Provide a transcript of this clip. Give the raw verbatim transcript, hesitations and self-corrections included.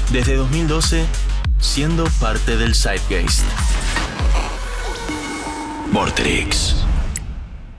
Desde dos mil doce, siendo parte del Zeitgeist. Vorterix.